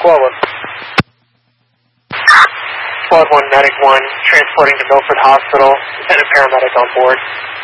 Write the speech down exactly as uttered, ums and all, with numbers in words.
Squad one. Squad one, Medic one, transporting to Milford Hospital, and a paramedic on board.